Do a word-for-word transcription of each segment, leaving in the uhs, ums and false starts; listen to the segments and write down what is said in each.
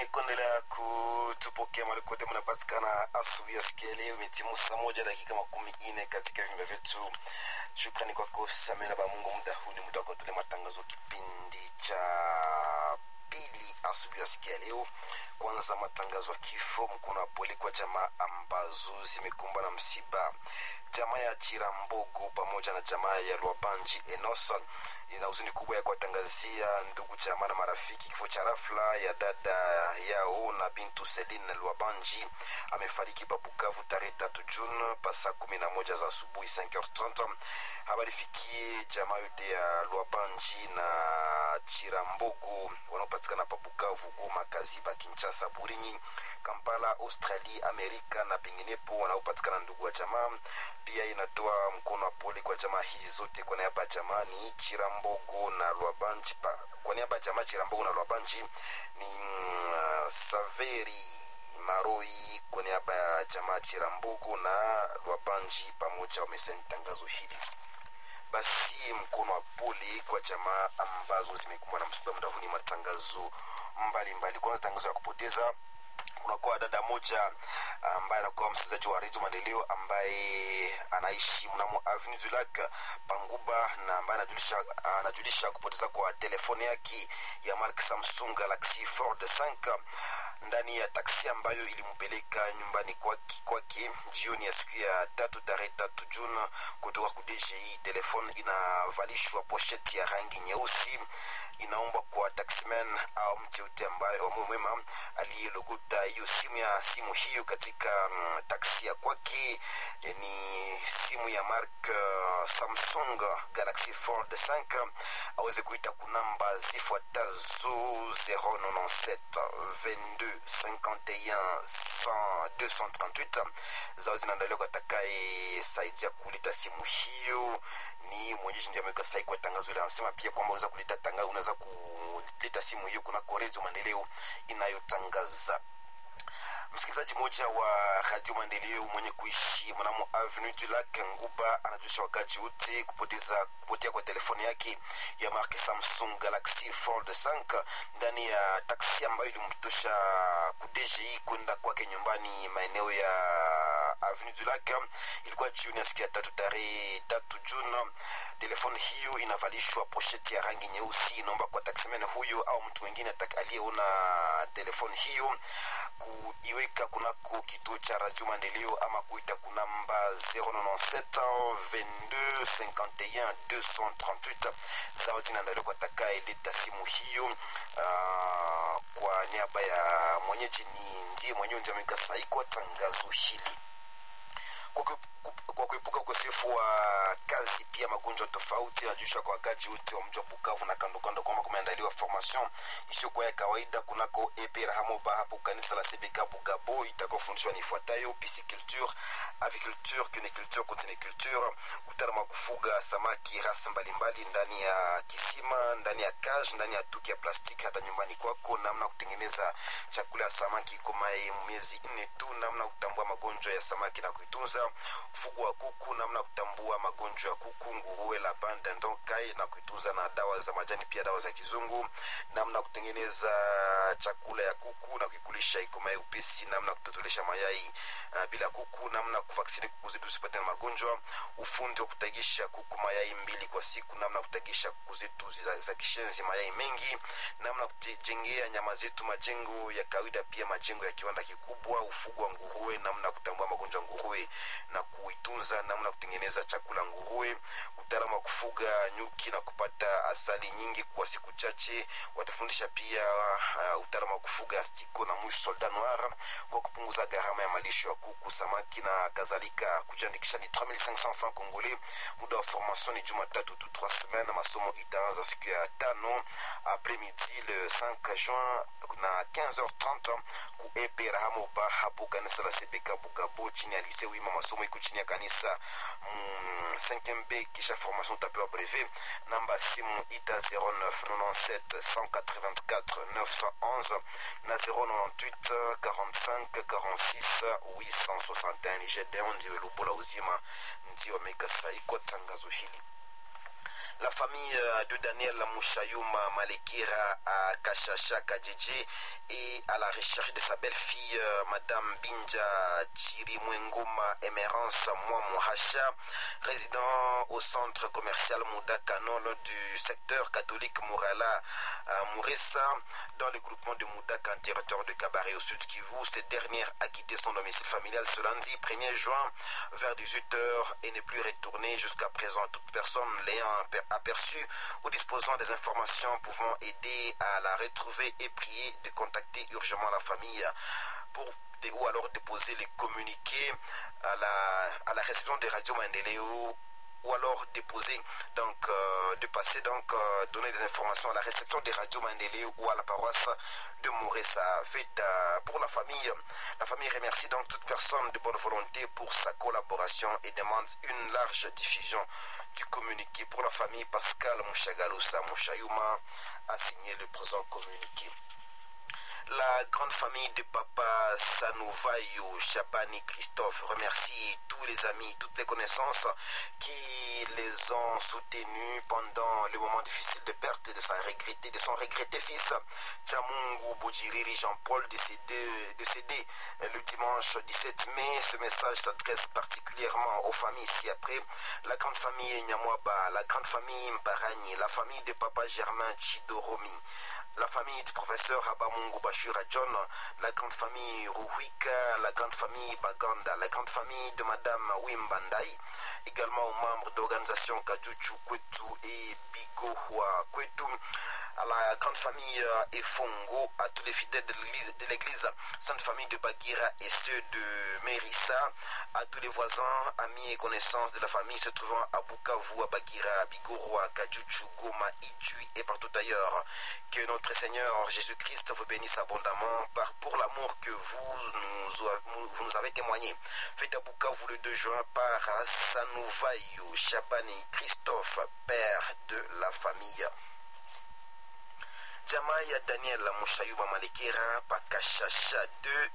kuendelea kutupokea mahali kote mnapatikana asubuhi ya siku ya leo. Imetimu saa moja dakika makumi ine katika vyumba vyetu. Shukrani kwako Samena ba Mungu. Muda huu ni muda wa kutolea matangazo kipindi cha pili asubuhi ya siku ya leo. Kwanza matangazo ya kifo, mkono wa pole kwa jamaa ambazo zimekumbwa na msiba. Jamaa ya Chirambogo pamoja na jamaa ya Lwabanji Enosa ina huzuni kubwa ya kuwatangazia ndugu jamaa na marafiki kifo cha rafla ya dada yao na bintu Celine Lwabanji. Amefariki pa Bukavu tarehe tatu Juni pasa kumi na moja za asubuhi cinq heures trente. Habari fikie jamaa yote ya Lwabanji na Chirambogo wanaopatikana pa Bukavu, Goma, Kaziba, Kinshasa, Burinyi, Kampala, Australia, Amerika na penginepo wanaopatikana ndugu wa jamaa. Pia inatoa mkono wa pole kwa jamaa hizi zote kwa niaba ya jamaa ni Chirambogo na Lwabanji. Kwa niaba ya jamaa Chirambogo na Lwabanji ni uh, Saveri Maroi. Kwa niaba ya jamaa Chirambogo na Lwabanji pamoja wamesaini tangazo hili. Basi mkono wa pole kwa jamaa ambazo zimekumbwa na msiba. Muda huu ni matangazo mbali mbali. Kwanza tangazo ya kupoteza, kuna kwa dada moja ambaye anakuwa msikilizaji wa Radio Maendeleo ambaye anaishi mnamo Avenue du Lac Panguba, na ambaye anajulisha anajulisha kupoteza kwa telefoni yake ya mark Samsung Galaxy Fold cinq ndani ya taksi ambayo ilimpeleka nyumbani kwake kwake jioni ya siku ya tatu tarehe tatu Juni kutoka ku D G I. Telefoni inavalishwa pochette ya rangi nyeusi. Inaomba kwa taximan au mtu yote ambaye mwema aliyelogota hiyo simu ya simu hiyo katika um, taksi ya kwake, ni simu ya mark uh, Samsung Galaxy Fold cinq, aweze kuita kunamba zifuatazo zero nine sept vingt-deux cinquante et un cent deux cent trente-huit. Zao zinaandaliwa kwa takaye saidia kuleta simu hiyo. Ni mwenyeji ndiye ameweka sahihi kwa tangazo ile. Anasema pia kwamba unaweza kuleta tangazo, unaweza kuleta simu hiyo kuna Radio Maendeleo inayotangaza. Msikilizaji mmoja wa Radio Maendeleo mwenye kuishi mnamo Avenue du Lac Nguba anajusha wakaji wote kupoteza kupotea kwa telefoni yake ya marque Samsung Galaxy Fold cinq ndani ya taksi ambayo ilimtosha ku D G I kwenda kwake nyumbani maeneo ya Avenue du Lac. Ilikuwa jioni ya siku ya tatu tarehe tatu Juni. Telefoni hiyo inavalishwa pochette ya rangi nyeusi. Inaomba kwa taximan huyo au mtu mwingine atakayeona telefoni hiyo kuiweka kunako kituo cha Radio Maendeleo ama kuita kunamba zero nine sept vingt-deux cinquante et un deux cent trente-huit. Zawadi inaandaliwa kwa takaye leta simu hiyo. Uh, kwa niaba ya mwenyeji ni ndiye mwenyewe ndiye ameweka sahihi kwa tangazo hili. Kwa kuepuka ukosefu wa kazi pia magonjwa tofauti yanajusha kwa wakaji wote wa mji wa Bukavu na kando kando kwamba kumeandaliwa formation isiyo kwa ya kawaida kunako E P Rahamoba hapo kanisa la C B K Bugabo. Itakofundishwa ni ifuatayo: pisciculture, aviculture, cuniculture, continiculture, utaalamu wa kufuga samaki rasi mbalimbali ndani ya kisima, ndani ya cage, ndani ya tuki ya plastiki hata nyumbani kwako, namna kutengeneza chakula ya samaki kama miezi nne tu, namna kutambua magonjwa ya samaki na kuitunza, ufugo wa kuku, namna kutambua magonjwa ya kuku, nguruwe, lapin, dindon, kai na kuitunza, na dawa za majani pia dawa za kizungu, namna kutengeneza chakula ya kuku na kuikulisha iko mai upesi, namna kutotolesha mayai uh, bila kuku, namna kuvaksini kuku zetu zisipate magonjwa, ufundi wa kutagisha kuku mayai mbili kwa siku, namna kutagisha kuku zetu za, za kishenzi mayai mengi, namna kujengea nyama zetu majengo ya kawaida pia majengo ya kiwanda kikubwa, ufugo wa nguruwe, namna kutambua magonjwa nguruwe na kuitunza, namna kutengeneza chakula nguruwe, utaalamu wa kufuga nyuki na kupata asali nyingi kwa siku chache. Watafundisha pia uh, utaalamu wa kufuga astiko na mouche soldat noir kwa kupunguza gharama ya malisho ya kuku, samaki na kadhalika. Kujiandikisha ni trois mille cinq cents francs congolais. Muda wa formation ni Jumatatu tu trois semaines. Masomo itaanza siku ya tano après midi le cinq juin na quinze heures trente ku E P Rahamoba hapo kanisa la C B K Bugabo chini ya lycée Wima. Masomo iko chini ya kanisa mm, cinquième B. Kisha formation tapewa brevet. Namba simu ita zero neuf neuf sept un huit quatre neuf un un na zero neuf huit quarante-cinq quarante-six huit cent soixante et un. Ni Gedeon ndiwe Lubola uzima ndiwe wameka sahihi kwa tangazo hili. La famille de Daniel Mouchayouma Malekira à Kachasha Kadjedje est à la recherche de sa belle-fille Madame Binja Chirimwengoma Emerance Mouhacha, résident au centre commercial Moudaka Nord du secteur catholique Mourala Mouressa dans le groupement de Moudaka en territoire de Kabare au sud Kivu. Cette dernière a quitté son domicile familial ce lundi premier juin vers dix-huit heures et n'est plus retournée jusqu'à présent. Toute personne l'ayant aperçue ou disposant des informations pouvant aider à la retrouver et prier de contacter urgemment la famille pour ou alors déposer les communiqués à la, à la réception de Radio Mandeleo ou alors déposer donc euh, de passer donc euh, donner des informations à la réception des radios Mandeleo ou à la paroisse de Mouressa. Fait euh, pour la famille, la famille remercie donc toute personne de bonne volonté pour sa collaboration et demande une large diffusion du communiqué. Pour la famille, Pascal Mouchagalousa Mouchayouma a signé le présent communiqué. La grande famille de Papa Sanouvayo Chabani Christophe remercie tous les amis, toutes les connaissances qui les ont soutenus pendant le moment difficile de perte de, sa regretté, de son regretté fils Tchamungu Boujiriri Jean-Paul décédé, décédé le dimanche dix-sept mai. Ce message s'adresse particulièrement aux familles ci-après. La grande famille Nyamwaba, la grande famille Mparani, la famille de Papa Germain Chidoromi, la famille du professeur Abamungu Bashura John, la grande famille Ruhika, la grande famille Baganda, la grande famille de Madame Wimbandai, également aux membres d'organisations Kajuchu Kwetu et Bigohua Kwetu, à la grande famille Efongo, à tous les fidèles de l'église Sainte Famille de Bagira et ceux de Mérissa, à tous les voisins, amis et connaissances de la famille se trouvant à Bukavu, à Bagira, Bigorua, Kajuchu, Goma, Itui et partout ailleurs. Que notre Seigneur Jésus-Christ vous bénisse abondamment par, pour l'amour que vous nous, vous nous avez témoigné. Faites à Bukavu le deux juin par Sanouvayo Chabani Christophe, père de la famille. Jamaa ya Daniel Mouchayouma Malekera Pakashasha deux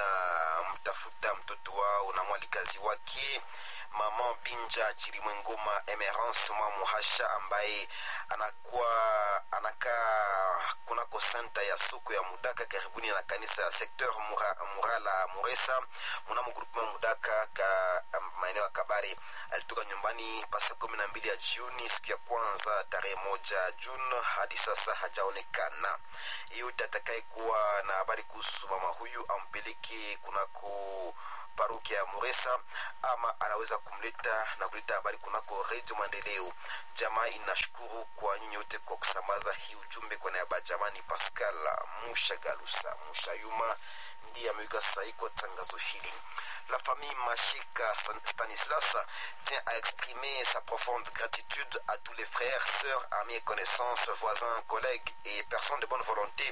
inamtafuta mtoto wao na mwalikazi wake Mama Binja Chirimwengoma Emerance Mouhacha ambaye anakuwa anakaa kunako senta ya soko ya Mudaka karibuni na kanisa ya sekteur Mura, Murala Mouressa mnamo grupu Mudaka ka maeneo ya Kabare. Alitoka nyumbani pasa kumi na mbili ya Juni siku ya kwanza tarehe moja Juni hadi sasa hajaonekana. Yeyote atakayekuwa na habari kuhusu mama huyu ampeleke kunako parokia ya Mouressa ama anaweza kumleta na kuleta habari kunako Radio Mandeleo. Jamaa inashukuru kwa nyinyi wote kwa kusambaza hii ujumbe kwa niaba ya jamani. Pascal Mouchagalousa Mouchayouma ndiye ameweka sahihi kwa tangazo hili. La famille Machika Stanislas tient à exprimer sa profonde gratitude à tous les frères, sœurs, amis et connaissances, voisins, collègues et personnes de bonne volonté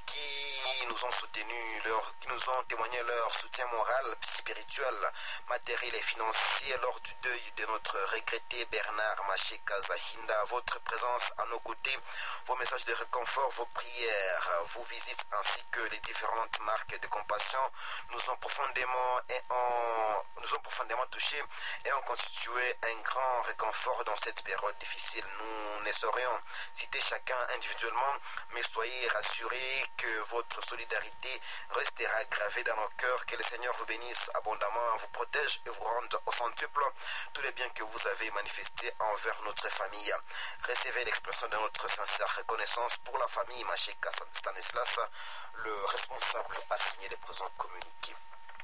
qui nous ont soutenus, leur, qui nous ont témoigné leur soutien moral, spirituel, matériel et financier lors du deuil de notre regretté Bernard Machika Zahinda. Votre présence à nos côtés, vos messages de réconfort, vos prières, vos visites ainsi que les différentes marques de compassion nous ont profondément et en nous ont profondément touchés et ont constitué un grand réconfort dans cette période difficile. Nous ne saurions citer chacun individuellement, mais soyez rassurés que votre solidarité restera gravée dans nos cœurs. Que le Seigneur vous bénisse abondamment, vous protège et vous rende au centuple tous les biens que vous avez manifestés envers notre famille. Recevez l'expression de notre sincère reconnaissance pour la famille Machika Stanislas. Le responsable a signé les présents communiqués.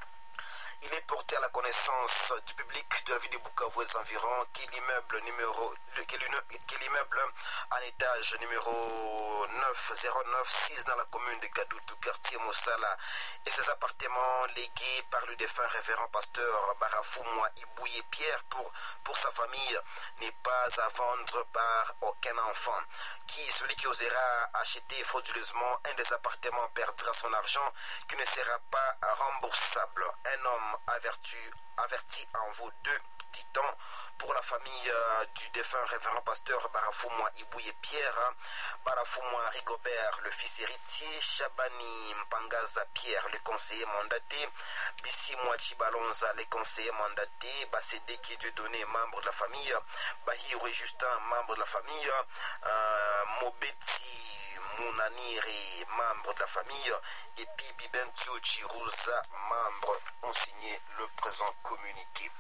Il est porté à la connaissance du public de la ville de Bukavu et des environs que l'immeuble numéro que l'immeuble en étage numéro neuf zéro neuf six dans la commune de Kadoutou, quartier Moussala, et ses appartements légués par le défunt révérend pasteur Barafoumwa Ibouye Pierre pour, pour sa famille n'est pas à vendre par aucun enfant. Qui, celui qui osera acheter frauduleusement un des appartements perdra son argent qui ne sera pas remboursable. Un homme averti, averti en vaut deux, dit-on. Pour la famille euh, du défunt révérend pasteur Barafoumwa Ibouye Pierre, Barafoumwa Rigobert, le fils héritier, Chabani Mpangaza Pierre, le conseiller mandaté, Bissi Mwachi Balonza, les conseillers mandatés, Basedeki Dieudonné, membre de la famille, Bahiro et Justin, membre de la famille, euh, Mobeti Mounaniri, membre de la famille, et puis Bibentio Chirouza, membre, ont signé le présent communiqué.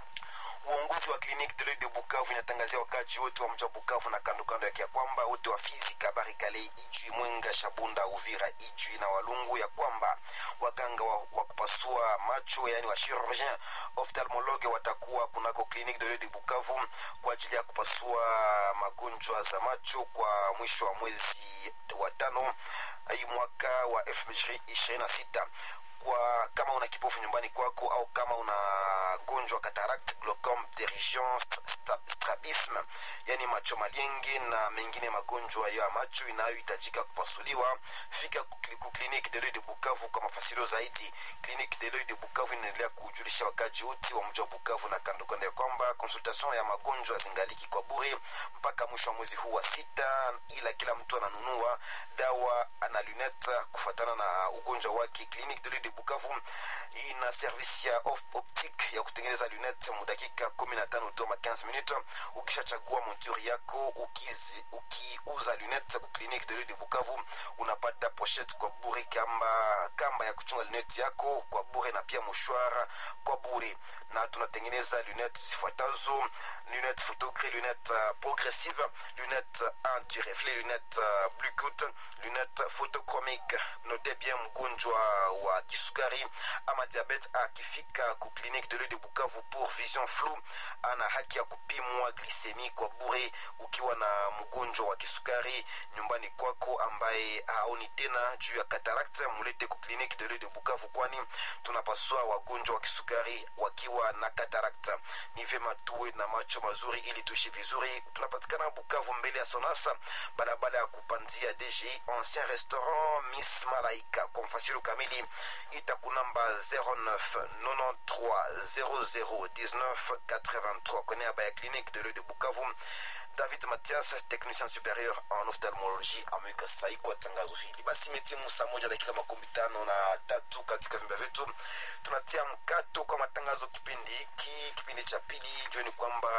Uongozi wa kliniki de l'œil de Bukavu inatangazia wakaji wote wa mji wa Bukavu na kando kando yake ya kwamba wote wa Fizi, Kabari, Kale, Ijwi, Mwenga, Shabunda, Uvira, Ijwi na Walungu, ya kwamba waganga wa, wa kupasua macho yani wa chirurgien ophthalmologue watakuwa kunako kliniki de l'œil de Bukavu kwa ajili ya kupasua magonjwa za macho kwa mwisho wa mwezi wa tano hii mwaka wa elfu mbili ishirini na sita. Kwa kama una kipofu nyumbani kwako au kama una gonjwa cataract, glaucome, pterygium, strabisme yani macho malienge na mengine magonjwa ya macho inayohitajika kupasuliwa, fika ku clinique de l'œil de Bukavu kwa mafasirio zaidi. Clinique de l'œil de Bukavu inaendelea kujulisha wakaji wote wa mji wa Bukavu na kando kando ya kwamba consultation ya magonjwa zingaliki kwa bure mpaka mwisho wa mwezi huu wa sita, ila kila mtu ananunua dawa ana lunette kufuatana na ugonjwa wake. Clinique de l'œil de Bukavu ina service ya optique ya kutengeneza lunette mudakika kumi na tano to quinze minutes. Ukishachagua monture yako ukizi ukiuza lunette ku Clinique de l'œil de Bukavu unapata pochette kwa bure, kamba kamba ya kuchunga lunette yako kwa bure na pia mouchoir kwa bure. Na tunatengeneza lunette zifuatazo: lunette photogré, lunette uh, progressive, lunette anti-reflet, lunette uh, blue cut, lunette photochromique. Notez bien, mgonjwa wa kisukari ama diabete akifika ku Clinique de l'œil de Bukavu pour vision floue ana haki ya kupimwa glycemie kwa bure. Ukiwa na mgonjwa wa kisukari nyumbani kwako ambaye haoni tena juu ya cataract, mulete ku Clinique de l'œil de Bukavu, kwani tunapaswa wagonjwa wa kisukari wakiwa na cataract. Ni vema tuwe na macho mazuri ili tuishi vizuri. Tunapatikana Bukavu mbele ya Sonasa, barabara ya kupanzia D G I, ancien restaurant Miss Malaika. Kwa mfasiri kamili itakunamba zero neuf quatre-vingt-treize zéro zéro dix-neuf quatre-vingt-trois. Kwenye aba ya Clinique de l'œil de Bukavu. David Mathias, technicien supérieur en ophtalmologie, ameweka sahihi kwa tangazo hili. Basi metimu saa moja dakika makumi tano na tatu katika vimba vyetu. Tunatia mkato kwa matangazo kipindi hiki, kipindi cha pili. Jueni kwamba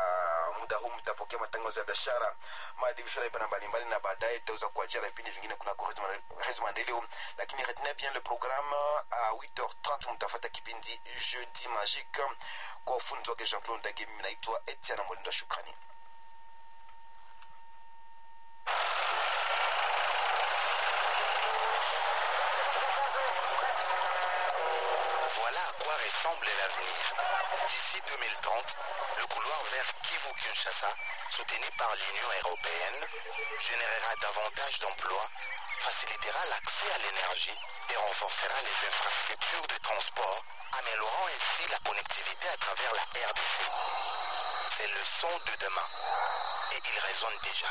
muda huu mtapokea matangazo ya biashara, maadibisho na mbalimbali, na baadaye tutaweza kuachia vipindi vingine kuna Rezo Maendeleo. Lakini retenez bien le programme, à huit heures trente mtafuata kipindi Jeudi Magique kwa ufundi wake Jean-Claude Ndage. Mimi naitwa Etienne Molindo. Shukrani. Ressemble l'avenir. D'ici deux mille trente, le couloir vers Kivu-Kinshasa, soutenu par l'Union européenne, générera davantage d'emplois, facilitera l'accès à l'énergie et renforcera les infrastructures de transport, améliorant ainsi la connectivité à travers la R D C. C'est le son de demain et il résonne déjà.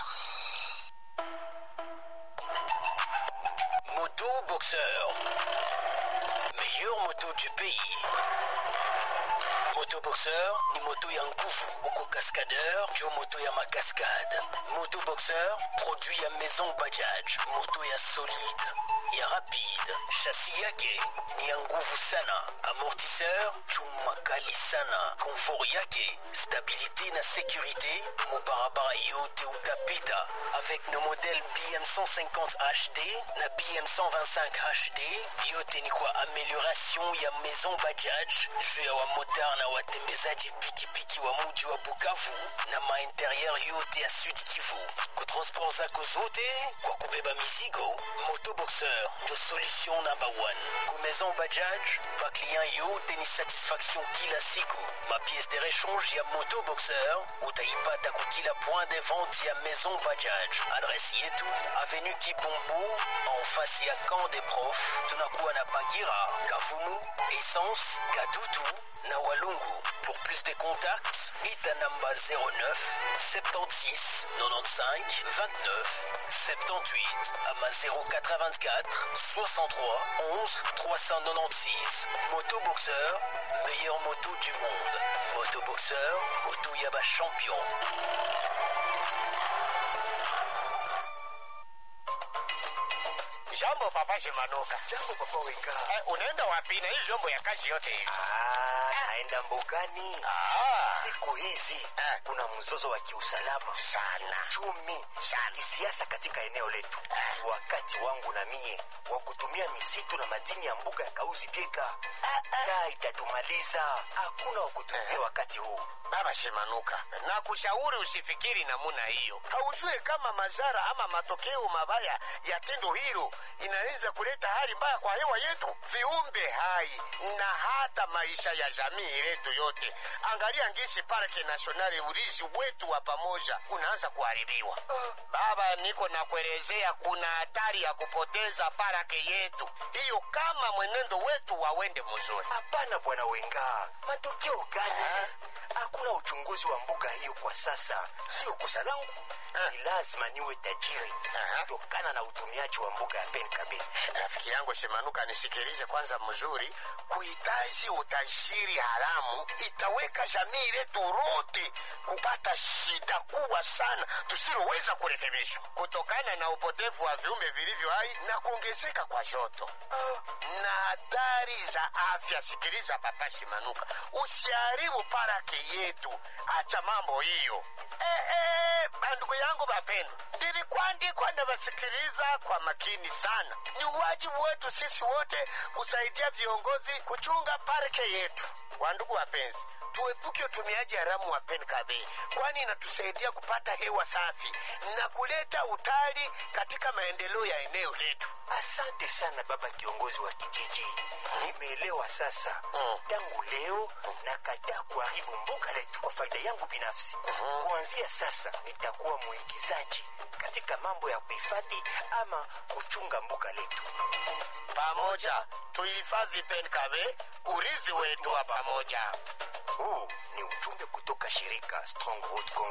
Moto Boxeur, meilleure moto du pays. Moto Boxeur ni moto ya nguvu uko cascadeur ndio moto ya makaskade. Moto Boxeur produit ya Maison Bajaj, moto ya solide ya rapide. Chassis yake ni ya nguvu sana, amortisseur chuma kali sana, confort yake stabilité na sécurité mubarabara yote utapita. Avec nos modèles B M cent cinquante H D na B M cent vingt-cinq H D, yote ni kwa amélioration ya Maison Bajaj juu ya wamotar na watembezaji pikipiki wa mji wa Bukavu na mainterieur yote ya Sud Kivu. Kwa transport zako zote, kwa kubeba mizigo, Moto Boxeur ndio solution number one. Kwa Maison Bajaj, pa client yote ni satisfaction kila siku. Ma pièce de rechange ya Moto Boxeur utaipata kwa kila point de vente ya Maison Bajaj. Adresse yetu avenue Kibombo en face ya camp des profs. Tunakuwa na Bagira, Kavumu, Essence, Kadutu na Walungu. Pour plus de contacts, Itanamba zéro neuf soixante-six quatre-vingt-quinze vingt-neuf soixante-dix-huit Ama zéro quatre-vingt-quatre soixante-trois onze trois cent quatre-vingt-seize. Moto Boxeur, meilleure moto du monde. Moto Boxeur, Moto Yaba champion. Jambo papa Shimanuka. Jambo papa Wenga. Eh, unaenda wapi na hii vyombo ya kazi yote hivi? Ah, naenda mbugani. Ah. Siku hizi Eh. kuna mzozo wa kiusalama Sana. chumi Sana. kisiasa katika eneo letu. Eh. Wakati wangu na mie wa kutumia misitu na madini ya mbuga ya Kauzi Biega. Kaa itatumaliza. Hakuna wa kutumia Eh. wakati huu. Baba Shimanuka, na kushauri usifikiri namuna hiyo. Haujue kama madhara ama matokeo mabaya ya tendo hilo inaweza kuleta hali mbaya kwa hewa yetu, viumbe hai na hata maisha ya jamii yetu yote. Angalia ngisi parke nationale, urizi wetu wa pamoja unaanza kuharibiwa. Baba, niko na kuelezea, kuna hatari ya kupoteza parke yetu hiyo kama mwenendo wetu wawende mzuri. Hapana bwana Wenga. Matokeo gani? Eh. Hakuna uchunguzi wa mbuga hiyo kwa sasa. Sio kosa langu. Eh. Ni lazima niwe tajiri Eh. kutokana na utumiaji wa mbuga ya Penkabe. Rafiki yangu Shimanuka, nisikilize kwanza mzuri. Kuhitaji utajiri haramu itaweka jamii letu rote kupata shida kubwa sana tusiloweza kurekebishwa kutokana na upotevu wa viumbe vilivyo hai na kuongezeka kwa joto na hatari za afya. Sikiliza papa Shimanuka, usiharibu parake yetu, acha mambo hiyo. Eh, eh, bandugu yangu bapendwa, nilikuandikwa na wasikiliza kwa makini sana. Ni wajibu wetu sisi wote kusaidia viongozi kuchunga parke yetu. Wandugu wapenzi, tuepuke utumiaji haramu wa Penkabe, kwani inatusaidia kupata hewa safi na kuleta utali katika maendeleo ya eneo letu. Asante sana baba kiongozi wa kijiji. Nimeelewa sasa. Mm. Tangu leo nakataa kuharibu mbuga letu kwa faida yangu binafsi. Kuanzia sasa nitakuwa mwigizaji katika mambo ya kuhifadhi ama kuchunga mbuga letu. Pamoja tuhifadhi Penkabe, urithi wetu wa pamoja. Huu ni ujumbe kutoka shirika Strong Road Congo.